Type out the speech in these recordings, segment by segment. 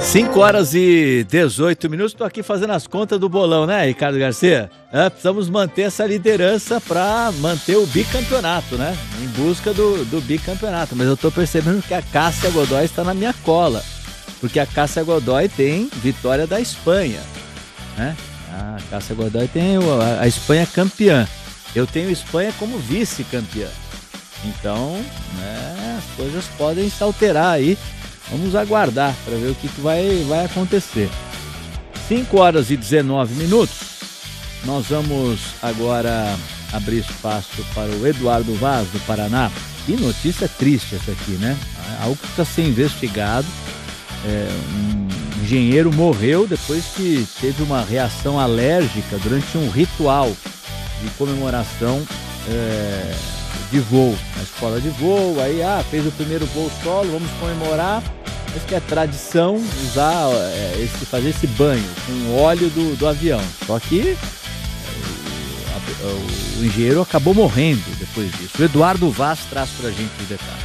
5h18. Estou aqui fazendo as contas do bolão, né, Ricardo Garcia? Precisamos manter essa liderança para manter o bicampeonato, né? Em busca do bicampeonato. Mas eu estou percebendo que a Cássia Godoy está na minha cola. Porque a Cássia Godoy tem vitória da Espanha, né? A Cássia Godoy tem a Espanha campeã. Eu tenho Espanha como vice-campeã. Então, né, as coisas podem se alterar aí. Vamos aguardar para ver o que vai acontecer. 5h19. Nós vamos agora abrir espaço para o Eduardo Vaz, do Paraná. Que notícia triste essa aqui, né? Algo que está sendo investigado. Um engenheiro morreu depois que teve uma reação alérgica durante um ritual de comemoração de voo, na escola de voo. Aí fez o primeiro voo solo, vamos comemorar. Mas que é tradição fazer esse banho com o óleo do avião. Só que o engenheiro acabou morrendo depois disso. O Eduardo Vaz traz pra gente os detalhes.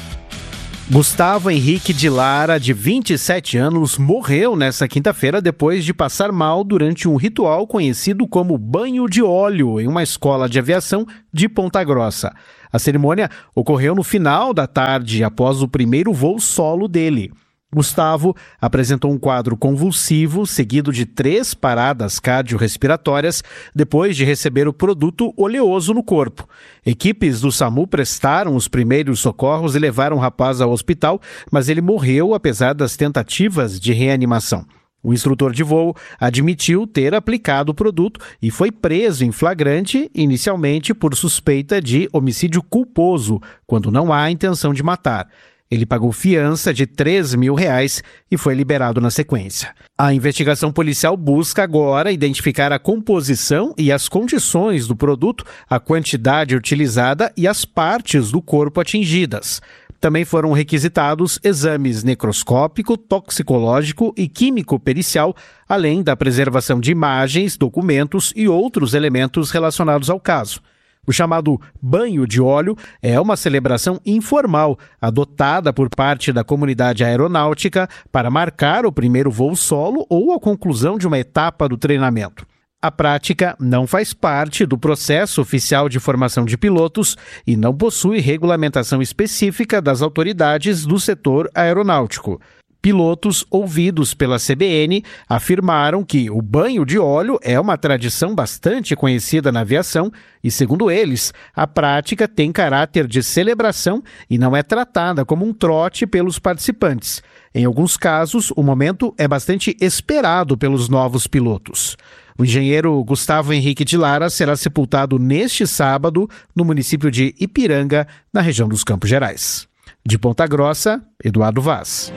Gustavo Henrique de Lara, de 27 anos, morreu nesta quinta-feira depois de passar mal durante um ritual conhecido como banho de óleo em uma escola de aviação de Ponta Grossa. A cerimônia ocorreu no final da tarde, após o primeiro voo solo dele. Gustavo apresentou um quadro convulsivo, seguido de 3 paradas cardiorrespiratórias, depois de receber o produto oleoso no corpo. Equipes do SAMU prestaram os primeiros socorros e levaram o rapaz ao hospital, mas ele morreu apesar das tentativas de reanimação. O instrutor de voo admitiu ter aplicado o produto e foi preso em flagrante, inicialmente por suspeita de homicídio culposo, quando não há intenção de matar. Ele pagou fiança de R$3 mil e foi liberado na sequência. A investigação policial busca agora identificar a composição e as condições do produto, a quantidade utilizada e as partes do corpo atingidas. Também foram requisitados exames necroscópico, toxicológico e químico-pericial, além da preservação de imagens, documentos e outros elementos relacionados ao caso. O chamado banho de óleo é uma celebração informal, adotada por parte da comunidade aeronáutica para marcar o primeiro voo solo ou a conclusão de uma etapa do treinamento. A prática não faz parte do processo oficial de formação de pilotos e não possui regulamentação específica das autoridades do setor aeronáutico. Pilotos ouvidos pela CBN afirmaram que o banho de óleo é uma tradição bastante conhecida na aviação e, segundo eles, a prática tem caráter de celebração e não é tratada como um trote pelos participantes. Em alguns casos, o momento é bastante esperado pelos novos pilotos. O engenheiro Gustavo Henrique de Lara será sepultado neste sábado no município de Ipiranga, na região dos Campos Gerais. De Ponta Grossa, Eduardo Vaz.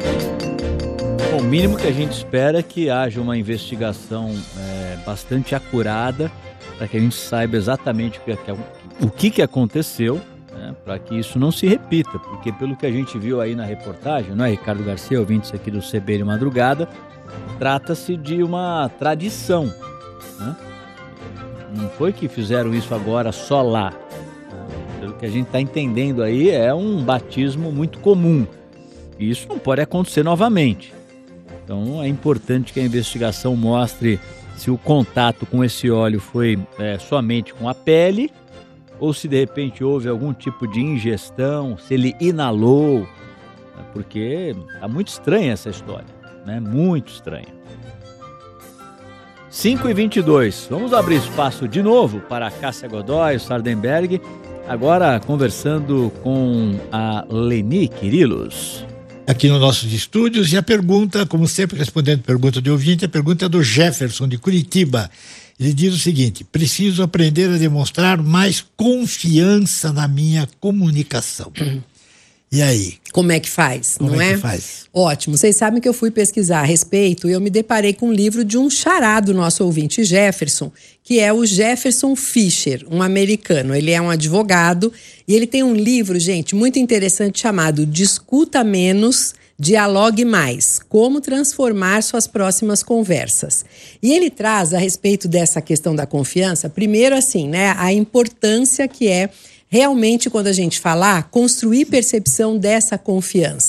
Bom, o mínimo que a gente espera é que haja uma investigação bastante acurada para que a gente saiba exatamente o que aconteceu, né, para que isso não se repita, porque pelo que a gente viu aí na reportagem, não é, Ricardo Garcia, ouvintes aqui do CBN Madrugada, trata-se de uma tradição, né? Não foi que fizeram isso agora só lá. Pelo que a gente está entendendo aí, é um batismo muito comum. E isso não pode acontecer novamente. Então é importante que a investigação mostre se o contato com esse óleo foi somente com a pele ou se de repente houve algum tipo de ingestão, se ele inalou, né? Porque está muito estranha essa história, né? Muito estranha. 5h22, vamos abrir espaço de novo para a Cássia Godoy, o Sardenberg, agora conversando com a Leni Quirilos. Aqui nos nossos estúdios, e a pergunta, como sempre respondendo a pergunta de ouvinte, a pergunta é do Jefferson, de Curitiba. Ele diz o seguinte: preciso aprender a demonstrar mais confiança na minha comunicação. E aí? Como é que faz, não é? Como é que faz? Ótimo. Vocês sabem que eu fui pesquisar a respeito e eu me deparei com um livro de um xará do nosso ouvinte Jefferson, que é o Jefferson Fischer, um americano. Ele é um advogado e ele tem um livro, gente, muito interessante chamado Discuta Menos, Dialogue Mais, como transformar suas próximas conversas. E ele traz a respeito dessa questão da confiança, primeiro assim, né, a importância que é realmente, quando a gente falar, construir percepção dessa confiança.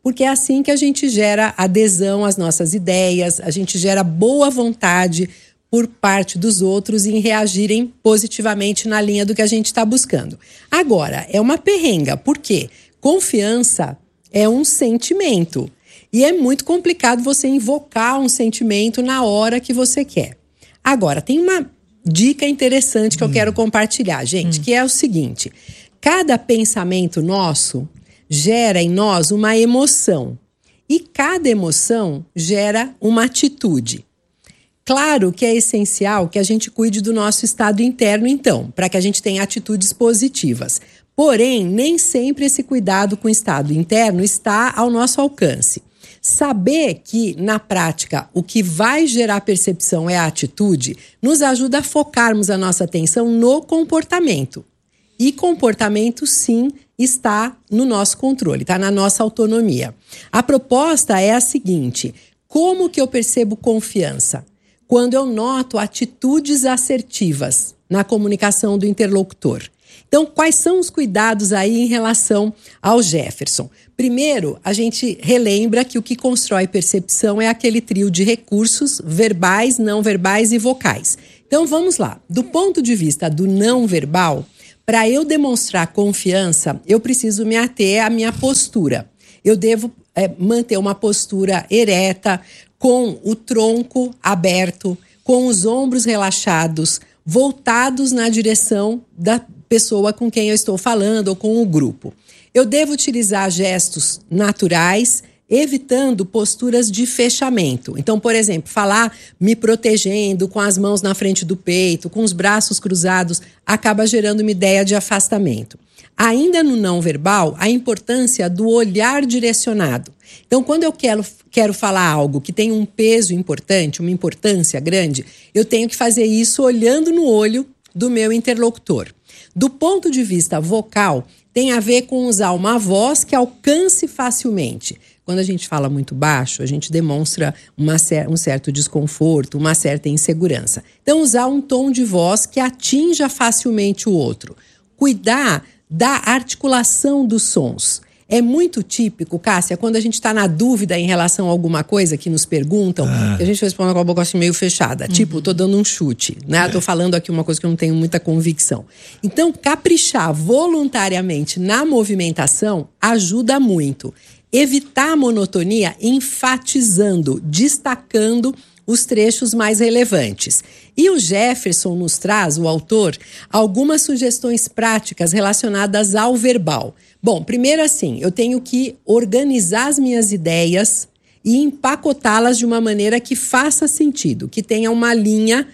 porque é assim que a gente gera adesão às nossas ideias, a gente gera boa vontade por parte dos outros em reagirem positivamente na linha do que a gente está buscando. Agora, é uma perrenga, porque confiança é um sentimento e é muito complicado você invocar um sentimento na hora que você quer. Agora, tem uma dica interessante que eu quero compartilhar, gente, que é o seguinte: cada pensamento nosso gera em nós uma emoção e cada emoção gera uma atitude. Claro que é essencial que a gente cuide do nosso estado interno, então, para que a gente tenha atitudes positivas. Porém, nem sempre esse cuidado com o estado interno está ao nosso alcance. Saber que, na prática, o que vai gerar percepção é a atitude, nos ajuda a focarmos a nossa atenção no comportamento. E comportamento, sim, está no nosso controle, está na nossa autonomia. A proposta é a seguinte: como que eu percebo confiança? Quando eu noto atitudes assertivas na comunicação do interlocutor. Então, quais são os cuidados aí em relação ao Jefferson? Primeiro, a gente relembra que o que constrói percepção é aquele trio de recursos verbais, não verbais e vocais. Então, vamos lá. Do ponto de vista do não verbal, para eu demonstrar confiança, eu preciso me ater à minha postura. Eu devo manter uma postura ereta, com o tronco aberto, com os ombros relaxados, voltados na direção da pessoa com quem eu estou falando ou com o grupo. Eu devo utilizar gestos naturais, evitando posturas de fechamento. Então, por exemplo, falar me protegendo, com as mãos na frente do peito, com os braços cruzados, acaba gerando uma ideia de afastamento. Ainda no não verbal, a importância do olhar direcionado. Então, quando eu quero falar algo que tem um peso importante, uma importância grande, eu tenho que fazer isso olhando no olho do meu interlocutor. Do ponto de vista vocal, tem a ver com usar uma voz que alcance facilmente. Quando a gente fala muito baixo, a gente demonstra um certo desconforto, uma certa insegurança. Então, usar um tom de voz que atinja facilmente o outro. Cuidar da articulação dos sons. É muito típico, Cássia, quando a gente está na dúvida em relação a alguma coisa que nos perguntam, que a gente responde com a boca assim meio fechada. Tipo, tô dando um chute, né? Tô falando aqui uma coisa que eu não tenho muita convicção. Então, caprichar voluntariamente na movimentação ajuda muito. Evitar a monotonia enfatizando, destacando os trechos mais relevantes. E o Jefferson nos traz, o autor, algumas sugestões práticas relacionadas ao verbal. Bom, primeiro assim, eu tenho que organizar as minhas ideias e empacotá-las de uma maneira que faça sentido, que tenha uma linha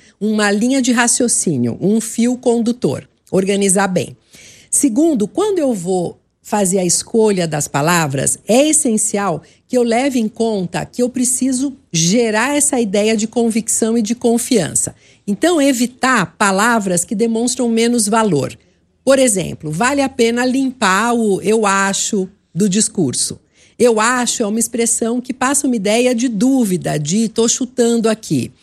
de raciocínio, um fio condutor. Organizar bem. Segundo, quando eu vou fazer a escolha das palavras, é essencial que eu leve em conta que eu preciso gerar essa ideia de convicção e de confiança. Então, evitar palavras que demonstram menos valor. Por exemplo, vale a pena limpar o eu acho do discurso. Eu acho é uma expressão que passa uma ideia de dúvida, de tô chutando aqui.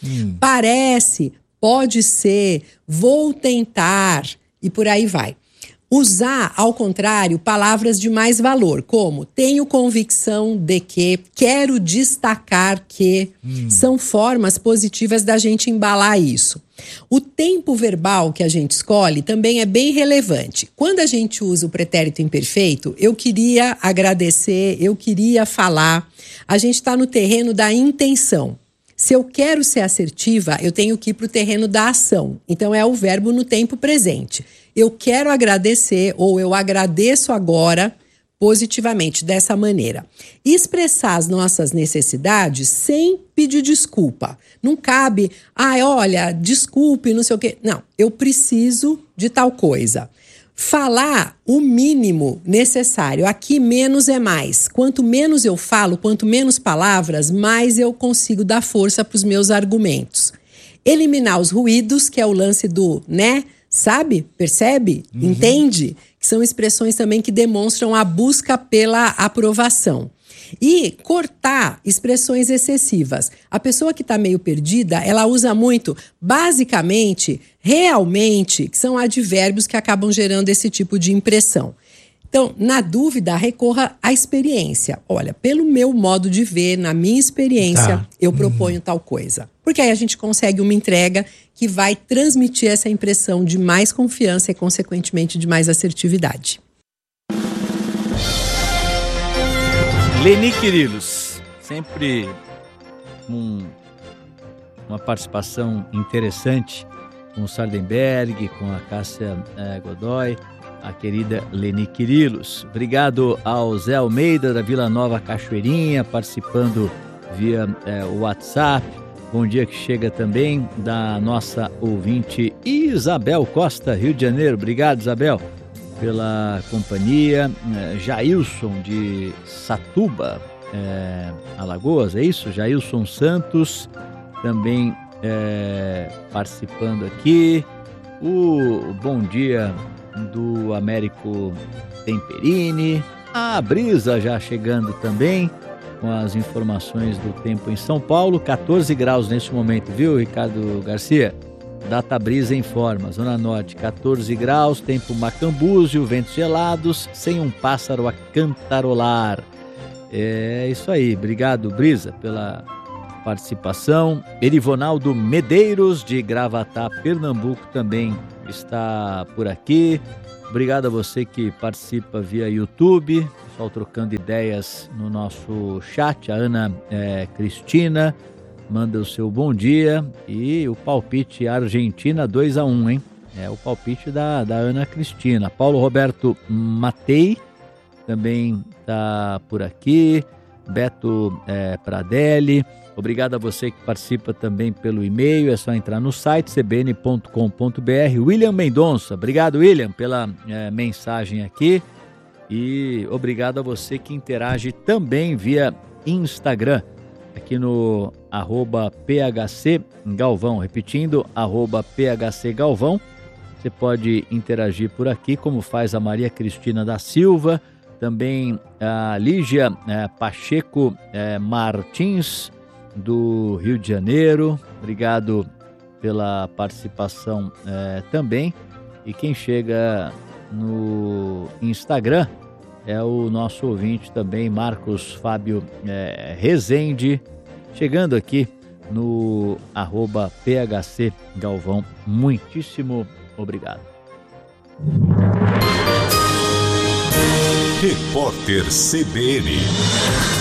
Parece, pode ser, vou tentar e por aí vai. Usar, ao contrário, palavras de mais valor, como tenho convicção de que, quero destacar que, são formas positivas da gente embalar isso. O tempo verbal que a gente escolhe também é bem relevante. Quando a gente usa o pretérito imperfeito, eu queria agradecer, eu queria falar, a gente está no terreno da intenção. Se eu quero ser assertiva, eu tenho que ir para o terreno da ação. Então, é o verbo no tempo presente. Eu quero agradecer ou eu agradeço agora positivamente, dessa maneira. E expressar as nossas necessidades sem pedir desculpa. Não cabe, olha, desculpe, não sei o quê. Não, eu preciso de tal coisa. Falar o mínimo necessário. Aqui menos é mais. Quanto menos eu falo, quanto menos palavras, mais eu consigo dar força para os meus argumentos. Eliminar os ruídos, que é o lance do né, sabe, percebe, entende? Que são expressões também que demonstram a busca pela aprovação. E cortar expressões excessivas. A pessoa que está meio perdida, ela usa muito, basicamente, realmente, que são advérbios que acabam gerando esse tipo de impressão. Então, na dúvida, recorra à experiência. Olha, pelo meu modo de ver, na minha experiência, eu proponho tal coisa. Porque aí a gente consegue uma entrega que vai transmitir essa impressão de mais confiança e, consequentemente, de mais assertividade. Leni Quirilos, sempre uma participação interessante com o Sardenberg, com a Cássia Godoy, a querida Leni Quirilos. Obrigado ao Zé Almeida da Vila Nova Cachoeirinha, participando via WhatsApp. Bom dia que chega também da nossa ouvinte Isabel Costa, Rio de Janeiro. Obrigado, Isabel, pela companhia. Jailson de Satuba, Alagoas, é isso? Jailson Santos também participando aqui. O bom dia do Américo Temperini. A Brisa já chegando também com as informações do tempo em São Paulo. 14 graus neste momento, viu, Ricardo Garcia? Data Brisa informa, Zona Norte, 14 graus, tempo macambúzio, ventos gelados, sem um pássaro a cantarolar. É isso aí, obrigado, Brisa, pela participação. Erivonaldo Medeiros, de Gravatá, Pernambuco, também está por aqui. Obrigado a você que participa via YouTube, pessoal trocando ideias no nosso chat. A Ana Cristina manda o seu bom dia e o palpite Argentina 2-1, hein? É o palpite da Ana Cristina. Paulo Roberto Matei também está por aqui. Beto Pradelli. Obrigado a você que participa também pelo e-mail, é só entrar no site cbn.com.br. William Mendonça, obrigado, William, pela mensagem aqui. E obrigado a você que interage também via Instagram, aqui no @PHCGalvão, repetindo, @PHCGalvão. Você pode interagir por aqui, como faz a Maria Cristina da Silva, também a Lígia Pacheco Martins, do Rio de Janeiro. Obrigado pela participação também. E quem chega no Instagram é o nosso ouvinte também, Marcos Fábio Rezende, chegando aqui no @PHCGalvão. Muitíssimo obrigado. Repórter CBN.